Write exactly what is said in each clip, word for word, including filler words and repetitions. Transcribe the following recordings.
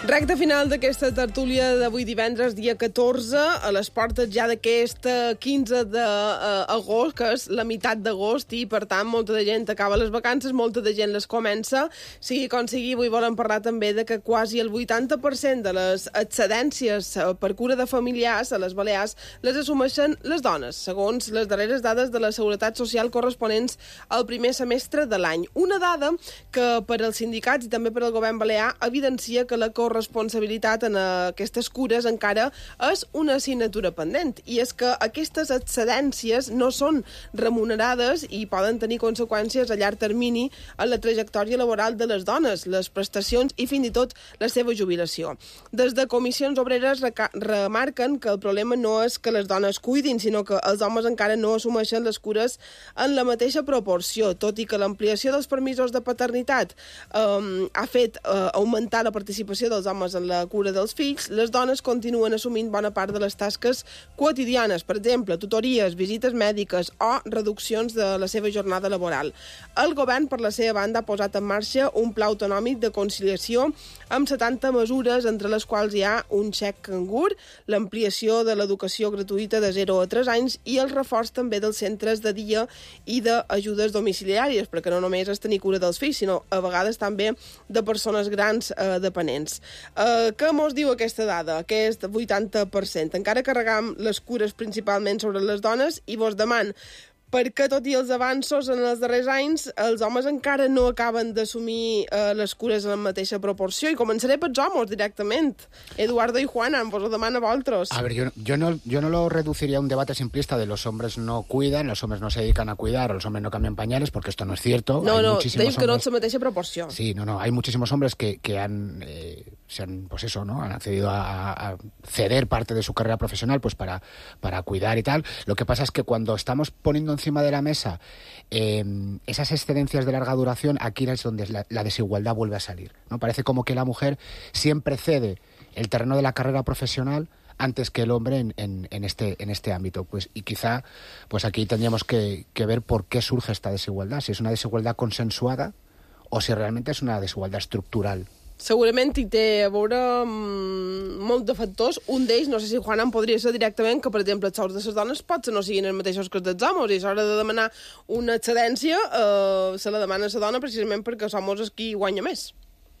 Recte final d'aquesta tertúlia d'avui divendres, dia catorze, a les portes ja d'aquest quinze d'agost, que és la meitat d'agost, i per tant molta de gent acaba les vacances, molta de gent les comença. Sigui com sigui, avui volem parlar també de que quasi el vuitanta per cent de les excedències per cura de familiars a les Balears les assumeixen les dones, segons les darreres dades de la Seguretat Social corresponents al primer semestre de l'any. Una dada que per als sindicats i també per al govern balear evidencia que la corresponsabilitat en aquestes cures encara és una assignatura pendent, i és que aquestes excedències no són remunerades i poden tenir conseqüències a llarg termini en la trajectòria laboral de les dones, les prestacions i fins i tot la seva jubilació. Des de Comissions Obreres remarquen que el problema no és que les dones cuidin, sinó que els homes encara no assumeixen les cures en la mateixa proporció, tot i que l'ampliació dels permisos de paternitat eh, ha fet eh, augmentar la participació dels homes en la cura dels fills, les dones continuen assumint bona part de les tasques quotidianes, per exemple, tutories, visites mèdiques o reduccions de la seva jornada laboral. El govern, per la seva banda, ha posat en marxa un pla autonòmic de conciliació amb setanta mesures, entre les quals hi ha un xec cangur, l'ampliació de l'educació gratuïta de zero a tres anys i el reforç també dels centres de dia i d'ajudes domiciliàries, perquè no només és tenir cura dels fills, sinó a vegades també de persones grans eh, dependents. Uh, què mos diu aquesta dada? Aquest vuitanta per cent. Encara carregam les cures principalment sobre les dones i vos deman perquè, tot i els avanços en els darrers anys, els homes encara no acaben d'assumir uh, les cures en la mateixa proporció. I començaré pels homes directament. Eduardo y Juana, vos ho demano a vosaltres. A ver, yo, yo, no, yo no lo reduciría a un debate simplista de los hombres no cuidan, los hombres no se dedican a cuidar, o los hombres no cambian pañales, porque esto no es cierto. No, hay no, muchísimos digo que hombres... no es la mateixa proporció. Sí, no, no, hay muchísimos hombres que, que han... Eh, se han, pues eso, ¿no? Han accedido a, a ceder parte de su carrera profesional pues para, para cuidar y tal. Lo que pasa es que cuando estamos poniendo encima de la mesa eh, esas excedencias de larga duración, aquí es donde la, la desigualdad vuelve a salir, ¿no? Parece como que la mujer siempre cede el terreno de la carrera profesional antes que el hombre en, en, en, este, en este ámbito. Pues, y quizá pues aquí tendríamos que, que ver por qué surge esta desigualdad, si es una desigualdad consensuada o si realmente es una desigualdad estructural. Segurament hi té a veure um, molts de factors. Un d'ells, no sé si Juana en podria ser directament, que per exemple els sous de les dones potser no siguin els mateixos que els dels homes, i a l'hora de demanar una excedència eh, se la demana a la dona precisament perquè els homes és qui guanya més.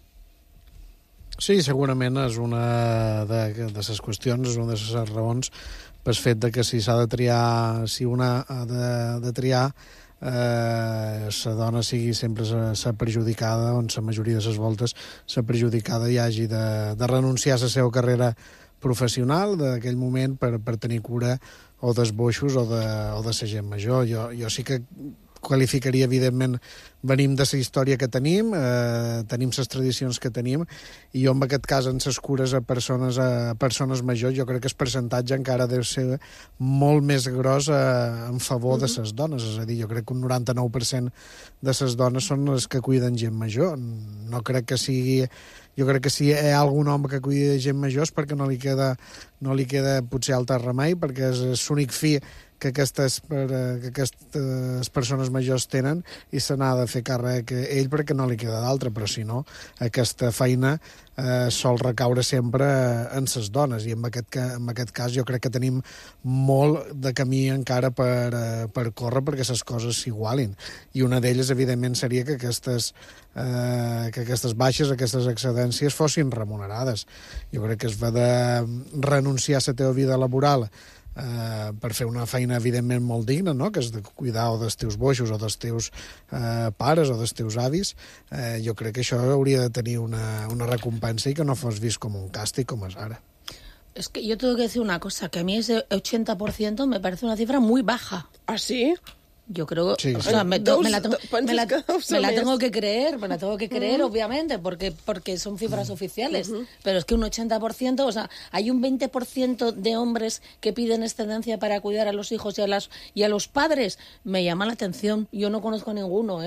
Sí, segurament és una de, de les qüestions, és una de les raons pel fet de que si s'ha de triar, si una ha de, de triar, la eh, dona sigui sempre la perjudicada, on la majoria de les voltes la perjudicada i hagi de, de renunciar a la seva carrera professional d'aquell moment per, per tenir cura o dels boixos o de, o de la gent major. Jo, jo sí que qualificaria, evidentment, venim de la història que tenim, eh, tenim les tradicions que tenim, i jo en aquest cas en les cures a persones, a persones majors, jo crec que el percentatge encara deu ser molt més gros eh, en favor de les dones, és a dir, jo crec que un noranta-nou per cent de les dones són les que cuiden gent major. No crec que sigui... Jo crec que si hi ha algun home que cuida gent major és perquè no li queda, no li queda potser altre remei, perquè és l'únic fi que aquestes, que aquestes persones majors tenen i se n'ha de fer càrrec ell perquè no li queda d'altre, però si no, aquesta feina eh, sol recaure sempre en les dones, i en aquest, en aquest cas jo crec que tenim molt de camí encara per, per córrer perquè les coses s'igualin, i una d'elles evidentment seria que aquestes, eh, que aquestes baixes, aquestes excedències fossin remunerades. Jo crec que es va de renunciar a la teva vida laboral Uh, per fer una feina evidentment molt digna, no? Que és de cuidar o dels teus boixos o dels teus uh, pares o dels teus avis. Uh, jo crec que això hauria de tenir una, una recompensa i que no fos vist com un càstig com és ara. Es que yo tengo que decir una cosa, que a mí ese ochenta por ciento me parece una cifra muy baja. ¿Ah, sí? Yo creo, sí, o sí. sea, me, me, la tengo, me, la, que me la tengo que creer, me la tengo que creer, uh-huh. obviamente, porque, porque son cifras uh-huh. oficiales, uh-huh. pero es que un ochenta por ciento, o sea, hay un veinte por ciento de hombres que piden excedencia para cuidar a los hijos y a, las, y a los padres. Me llama la atención, yo no conozco ninguno, ¿eh?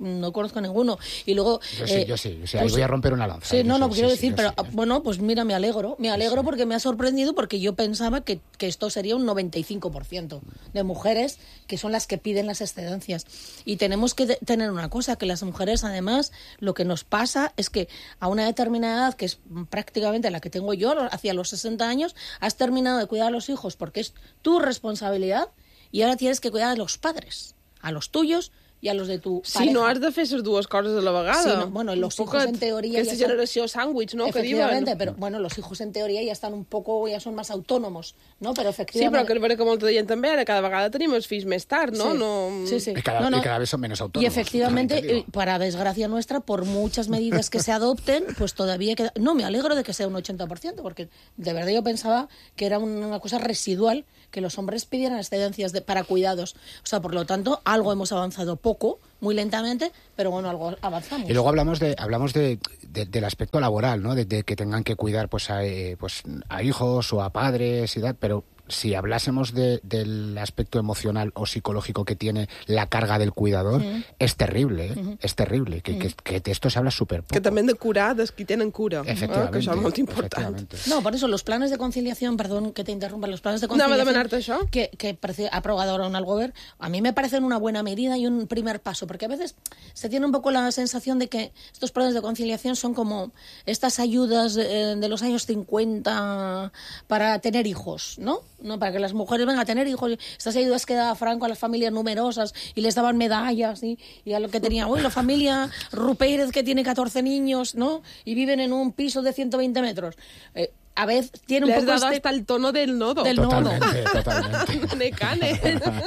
no conozco ninguno. Y luego... Yo sí, eh, yo sí, o sea, pues, voy a romper una lanza. Sí, no, no, sí, quiero sí, decir, sí, pero sí, bueno, pues mira, me alegro, me alegro sí. porque me ha sorprendido, porque yo pensaba que, que esto sería un noventa y cinco por ciento de mujeres que son las que piden las excedencias. Y tenemos que de- tener una cosa, que las mujeres, además, lo que nos pasa es que a una determinada edad, que es prácticamente la que tengo yo, hacia los sesenta años, has terminado de cuidar a los hijos porque es tu responsabilidad y ahora tienes que cuidar a los padres, a los tuyos y a los de tu Si pareja. no has de fer les dues coses a la vegada. Sí, no, bueno, los Un hijos poquet, en teoría Aquesta ya están- generació sàndwich, no?, que Efectivamente, diuen. pero bueno, los hijos en teoría ya están un poco, ya son más autónomos, ¿no? Pero Sí, però efectivamente... que és vera que molta gent també, ara cada vegada tenim els fills més tard, no? Sí, no... sí, sí. Y cada, No, no. y cada vez son menos autónomos. Y efectivamente, también te digo. eh, para desgracia nuestra, por muchas medidas que se adopten, pues todavía queda... No, me alegro de que sea un ochenta por ciento, porque de verdad yo pensaba que era una cosa residual que los hombres pidieran excedencias de, para cuidados. O sea, por lo tanto, algo hemos avanzado poco, muy lentamente, pero bueno, algo avanzamos. Y luego hablamos de hablamos de, de- del aspecto laboral, ¿no? De, de que tengan que cuidar pues a, eh, pues a hijos o a padres y tal, pero si hablásemos de, del aspecto emocional o psicológico que tiene la carga del cuidador, Mm. es terrible, ¿eh? Es terrible, que, que, que de esto se habla súper poco. Que també hem de curar dels qui tenen cura. eh? Efectivamente, Que això és molt important. efectivamente. No, por eso los planes de conciliación, perdón que te interrumpa, los planes de Anava a conciliación demanar-te això. que, que parece, ha aprobado ahora un Algover, a mí me parecen una buena medida y un primer paso, porque a veces se tiene un poco la sensación de que estos planes de conciliación son como estas ayudas eh, de los años cincuenta para tener hijos, ¿no? No, para que las mujeres vengan a tener hijos. Estas ayudas que daba Franco a las familias numerosas y les daban medallas, ¿sí? Y a lo que tenía, uy, la familia Rupérez que tiene catorce niños, ¿no? Y viven en un piso de ciento veinte metros. Eh, a veces tiene un Le has poco dado este... hasta el tono del nodo. Del nodo. Totalmente, totalmente. Cane, cane.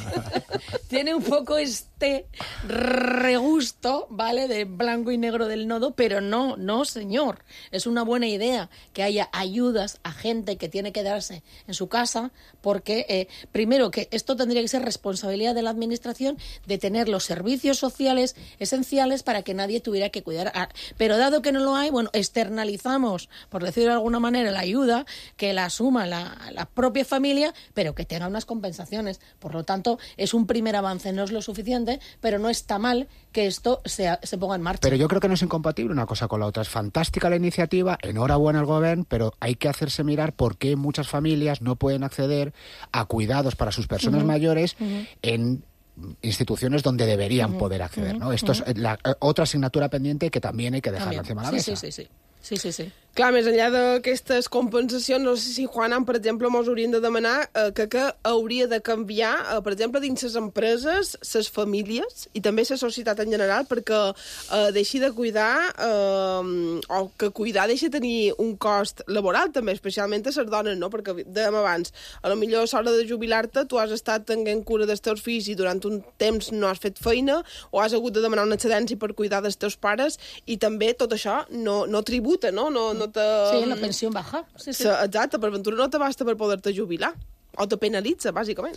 Tiene un poco este regusto, ¿vale? De blanco y negro del nodo, pero no, no, señor. Es una buena idea que haya ayudas a gente que tiene que quedarse en su casa, porque, eh, primero, que esto tendría que ser responsabilidad de la administración de tener los servicios sociales esenciales para que nadie tuviera que cuidar. A... Pero dado que no lo hay, bueno, externalizamos, por decirlo de alguna manera, la ayuda, que la asuma la, la propia familia, pero que tenga unas compensaciones. Por lo tanto, es un primer avance, no es lo suficiente, pero no está mal que esto se, se ponga en marcha. Pero yo creo que no es incompatible una cosa con la otra. Es fantástica la iniciativa, enhorabuena al gobierno, pero hay que hacerse mirar por qué muchas familias no pueden acceder a cuidados para sus personas uh-huh. mayores uh-huh. en instituciones donde deberían uh-huh. poder acceder, ¿no? Esto uh-huh. es la eh, otra asignatura pendiente que también hay que dejarla encima de la sí, mesa. Sí, sí, sí. Sí, sí, sí. Clar, més enllà d'aquestes compensacions, no sé si, Juanan, per exemple, mos haurien de demanar eh, que, que hauria de canviar, eh, per exemple, dins les empreses, les famílies i també la societat en general, perquè eh, deixi de cuidar, eh, o que cuidar deixi de tenir un cost laboral, també, especialment a les dones, no? Perquè dèiem abans, a lo millor a l'hora de jubilar-te tu has estat tenint cura dels teus fills i durant un temps no has fet feina, o has hagut de demanar una excedència per cuidar dels teus pares, i també tot això no, no tributa, no? No, no te... Sí, la pensió baja. Sí, sí. Exacte, per ventura no te basta per poder-te jubilar. O te penalitza, bàsicament.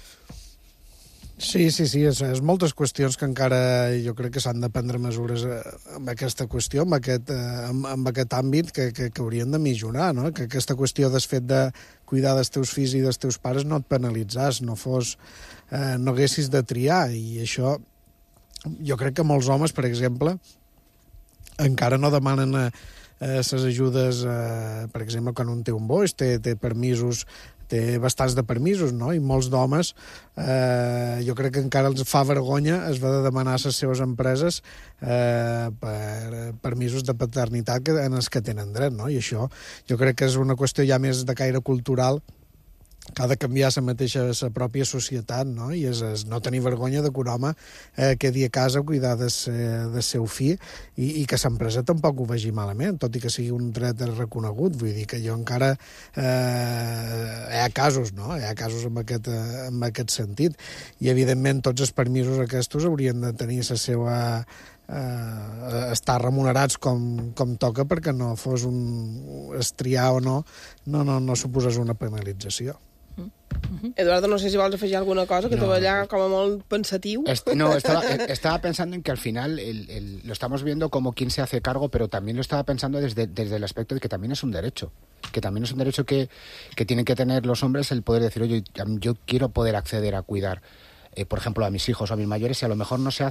Sí, sí, sí, és, és moltes qüestions que encara jo crec que s'han de prendre mesures eh, amb aquesta qüestió, amb aquest, eh, amb, amb aquest àmbit que, que, que haurien de millorar, no? Que aquesta qüestió del fet de cuidar dels teus fills i dels teus pares no et penalitzàs, no fos, eh, no haguessis de triar, i això jo crec que molts homes, per exemple, encara no demanen eh, les ajudes, eh, per exemple, quan un té un boix, té, té permisos, té bastants de permisos, no? I molts d'homes, eh, jo crec que encara els fa vergonya es va de demanar a les seves empreses eh, per permisos de paternitat que, en els que tenen dret, no? I això jo crec que és una qüestió ja més de caire cultural que ha de canviar la mateixa, la pròpia societat, no? I és, és no tenir vergonya de que un home eh, quedi a casa a cuidar del de seu fill i, i que l'empresa tampoc ho vegi malament, tot i que sigui un dret reconegut. Vull dir que jo encara eh, hi ha casos, no? Hi ha casos en aquest, eh, en aquest sentit. I, evidentment, tots els permisos aquests haurien de tenir la seva... Eh, estar remunerats com, com toca, perquè no fos un estriar o no, no, no, no suposés una penalització. Uh-huh. Eduardo, no sé si vols afegir alguna cosa, que no. Te veig allà com a molt pensatiu. Est no, estaba, estaba pensando en que al final el, el, lo estamos viendo como quien se hace cargo, pero también lo estaba pensando desde, desde el aspecto de que también es un derecho. Que también es un derecho que, que tienen que tener los hombres, el poder decir, oye, yo quiero poder acceder a cuidar, eh, por ejemplo, a mis hijos o a mis mayores, y a lo mejor no se hace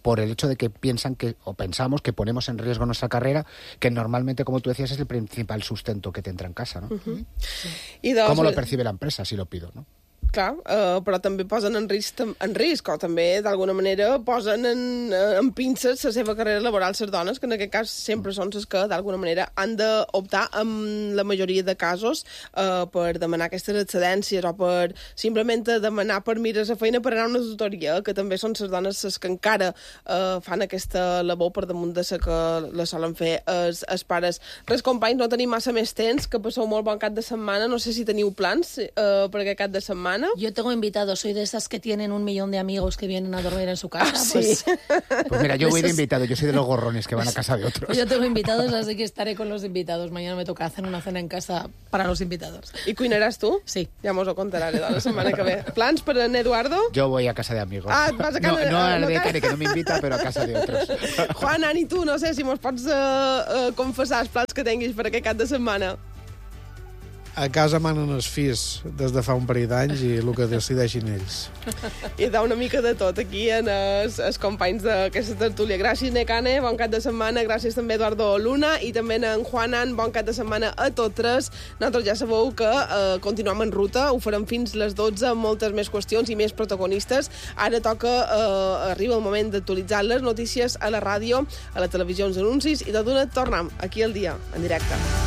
por el hecho de que piensan que, o pensamos que ponemos en riesgo nuestra carrera, que normalmente, como tú decías, es el principal sustento que te entra en casa, ¿no? Uh-huh. Sí. I doncs, com lo percibe la empresa, si lo pido, no? Clar, uh, però també posen en risc, en risc o també, d'alguna manera, posen en, en pinces la seva carrera laboral les dones, que en aquest cas sempre són les que, d'alguna manera, han d'optar en la majoria de casos uh, per demanar aquestes excedències o per simplement demanar permís a feina per anar a una tutoria, que també són les dones les que encara uh, fan aquesta labor per damunt de la que la solen fer els, els pares. Res, companys, no tenim massa més temps, que passeu molt bon cap de setmana. No sé si teniu plans uh, per aquest cap de setmana. Yo tengo invitados, soy de esas que tienen un millón de amigos que vienen a dormir en su casa. Ah, pues, sí. Pues mira, yo voy de invitado, yo soy de los gorrones que van a casa de otros. Yo tengo invitados, así que estaré con los invitados. Mañana me toca hacer una cena en casa para los invitados. ¿Y cuinarás tú? Sí. Ya mos ho contarà la semana que ve. ¿Plans per en Eduardo? Yo voy a casa de amigos. Ah, vas a casa no, de... no a la de Care, que no me invita, pero a casa de otros. Juan, Ani, tu, no sé si mos pots uh, uh, confessar els plans que tinguis per aquest cap de setmana. A casa manen els fills des de fa un parell d'anys i el que decideixin ells. I da una mica de tot aquí en els, els companys d'aquesta tertúlia. Gràcies, Necane, bon cap de setmana. Gràcies també, Eduardo Luna, i també en Juanan, bon cap de setmana a tots tres. Nosaltres ja sabeu que eh, continuem en ruta, ho farem fins les dotze, amb moltes més qüestions i més protagonistes. Ara toca, eh, arriba el moment d'actualitzar les notícies a la ràdio, a la televisió, els anuncis, i tot d'una tornem aquí al dia, en directe.